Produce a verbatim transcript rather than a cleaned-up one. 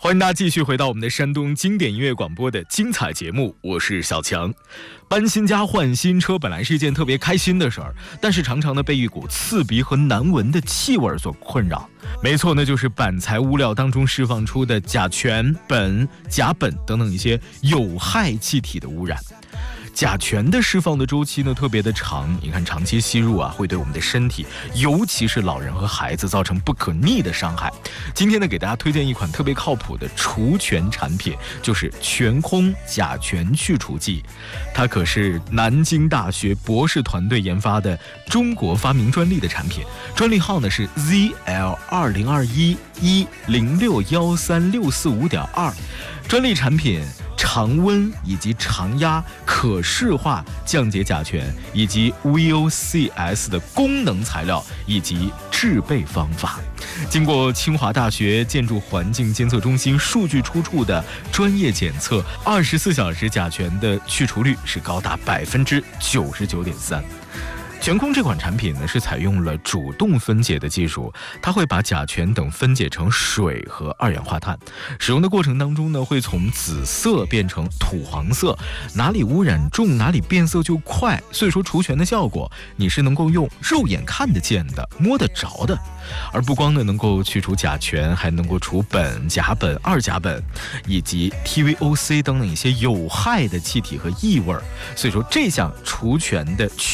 欢迎大家继续回到我们的山东经典音乐广播的精彩节目，我是小强。搬新家换新车本来是一件特别开心的事儿，但是常常呢被一股刺鼻和难闻的气味所困扰。没错，那就是板材物料当中释放出的甲醛、苯、甲苯等等一些有害气体的污染。甲醛的释放的周期呢特别的长，你看长期吸入啊，会对我们的身体，尤其是老人和孩子造成不可逆的伤害。今天呢，给大家推荐一款特别靠谱的除醛产品，就是全空甲醛去除剂。它可是南京大学博士团队研发的中国发明专利的产品，专利号呢是 Z L 二零二一一零六一三六四五点二，专利产品。常温以及常压可视化降解甲醛，以及 V O C S 的功能材料以及制备方法，经过清华大学建筑环境监测中心数据出处的专业检测，二十四小时甲醛的去除率是高达百分之九十九点三。全空这款产品呢是采用了主动分解的技术，它会把甲醛等分解成水和二氧化碳，使用的过程当中呢会从紫色变成土黄色，哪里污染重哪里变色就快，所以说除醛的效果你是能够用肉眼看得见的摸得着的，而不光呢能够去除甲醛，还能够除苯、甲苯、二甲苯以及 T V O C 等等一些有害的气体和异味，所以说这项除醛的